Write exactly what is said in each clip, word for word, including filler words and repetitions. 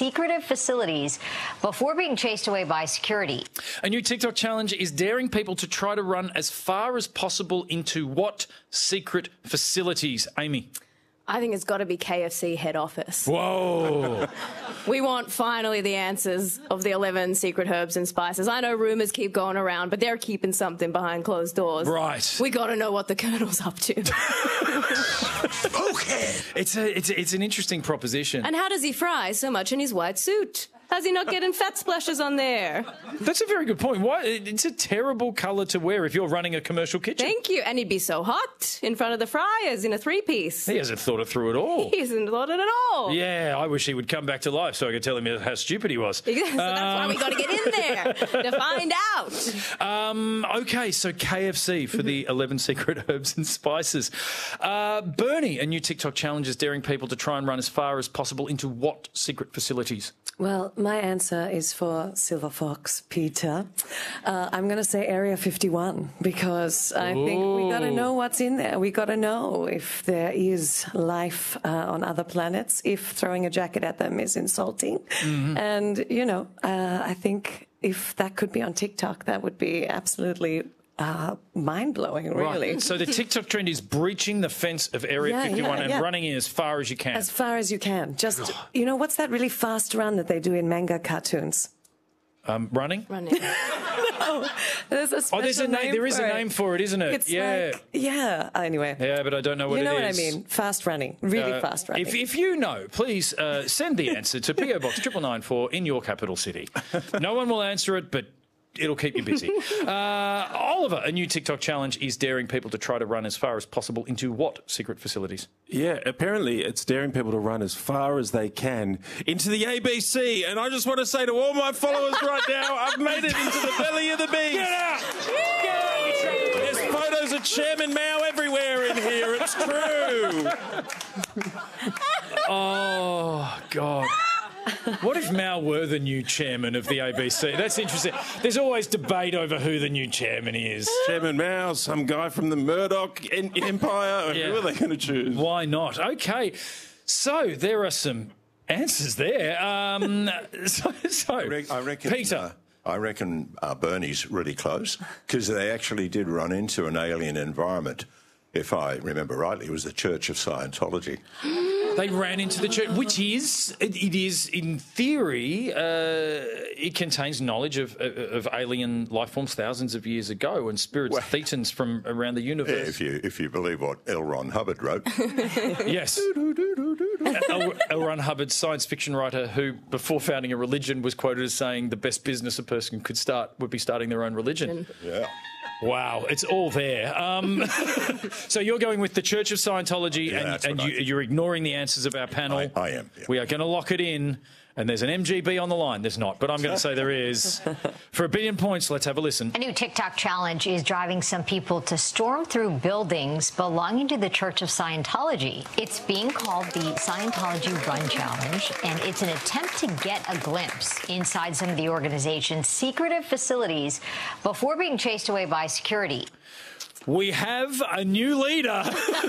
secretive facilities before being chased away by security. A new TikTok challenge is daring people to try to run as far as possible into what secret facilities? Amy? I think it's got to be K F C head office. Whoa. We want finally the answers of the eleven secret herbs and spices. I know rumours keep going around, but they're keeping something behind closed doors. Right. We got to know what the Colonel's up to. Okay. It's a, it's a, it's an interesting proposition. And how does he fry so much in his white suit? How's he not getting fat splashes on there? That's a very good point. Why? It's a terrible colour to wear if you're running a commercial kitchen. Thank you. And he'd be so hot in front of the fryers in a three-piece. He hasn't thought it through at all. He hasn't thought it at all. Yeah, I wish he would come back to life so I could tell him how stupid he was. So that's um, why we got to get in there to find out. Um, okay, so K F C for the eleven secret herbs and spices. Uh, Bernie, a new TikTok challenge is daring people to try and run as far as possible into what secret facilities? Well, my answer is for Silver Fox, Peter. Uh, I'm going to say Area fifty-one because I Ooh. think we got to know what's in there. We got to know if there is life uh, on other planets, if throwing a jacket at them is insulting. Mm-hmm. And, you know, uh, I think if that could be on TikTok, that would be absolutely Uh, mind-blowing, really. Right. So the TikTok trend is breaching the fence of Area yeah, fifty-one yeah, and yeah. running in as far as you can. As far as you can. Just, you know, what's that really fast run that they do in manga cartoons? Um, running? Running. no, there's a special oh, there's a name. name There is for a it. name for it, isn't it? It's yeah. Like, yeah. Anyway. Yeah, but I don't know what you know it is. is. You know what I mean? Fast running. Really uh, fast running. If, if you know, please uh, send the answer to P O Box triple nine four in your capital city. No one will answer it, but it'll keep you busy. Uh, Oliver, a new TikTok challenge is daring people to try to run as far as possible into what secret facilities? Yeah, apparently it's daring people to run as far as they can into the A B C. And I just want to say to all my followers right now, I've made it into the belly of the beast. Get out! Get out! There's photos of Chairman Mao everywhere in here. It's true. Oh, God. What if Mao were the new chairman of the A B C? That's interesting. There's always debate over who the new chairman is. Chairman Mao, some guy from the Murdoch Empire. Yeah. Who are they going to choose? Why not? Okay. So there are some answers there. Um, so, so I, re- I reckon, Peter. Uh, I reckon uh, Bernie's really close because they actually did run into an alien environment. If I remember rightly, it was the Church of Scientology. They ran into the church, which is, it, it is, in theory, uh, it contains knowledge of, of alien life forms thousands of years ago and spirits, well, thetans from around the universe. If you if you believe what L. Ron Hubbard wrote. Yes. L. L. Ron Hubbard, science fiction writer who, before founding a religion, was quoted as saying the best business a person could start would be starting their own religion. Yeah. Wow, it's all there. Um, so you're going with the Church of Scientology, Yeah, and, and you, you're ignoring the answers of our panel. I, I am. Yeah. We are going to lock it in, and there's an M G B on the line. There's not, but I'm going to say there is. For a billion points, let's have a listen. A new TikTok challenge is driving some people to storm through buildings belonging to the Church of Scientology. It's being called the Scientology Run Challenge, and it's an attempt to get a glimpse inside some of the organization's secretive facilities before being chased away by security. We have a new leader.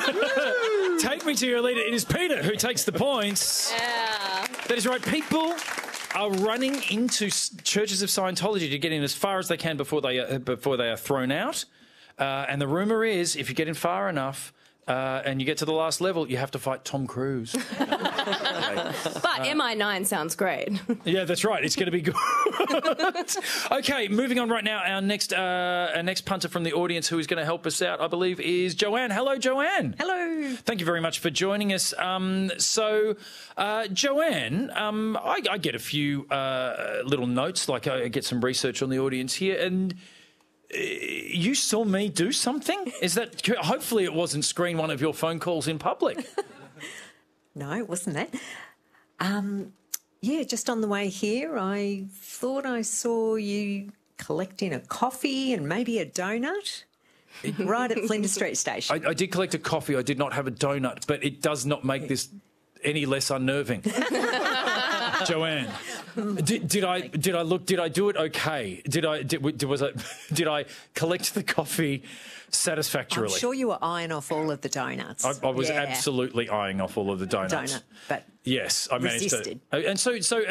Take me to your leader. It is Peter who takes the points. Yeah. That is right. People are running into churches of Scientology to get in as far as they can before they are, before they are thrown out. Uh, and the rumour is, if you get in far enough uh, and you get to the last level, you have to fight Tom Cruise. But uh, M I nine sounds great. Yeah, that's right. It's going to be good. Okay, moving on right now. Our next, uh, our next punter from the audience who is going to help us out, I believe, is Joanne. Hello, Joanne. Hello. Thank you very much for joining us. Um, so, uh, Joanne, um, I, I get a few uh, little notes, like I get some research on the audience here, and uh, you saw me do something? Is that, hopefully it wasn't screen one of your phone calls in public. No, it wasn't that. Um, yeah, just on the way here, I thought I saw you collecting a coffee and maybe a donut right at Flinders Street Station. I, I did collect a coffee. I did not have a donut, but it does not make this any less unnerving. Joanne, did, did I did I look? Did I do it okay? Did I did, was I did I collect the coffee satisfactorily? I'm sure you were eyeing off all of the donuts. I, I was yeah. absolutely eyeing off all of the donuts. Donut, but yes, I managed resisted. to. And so so.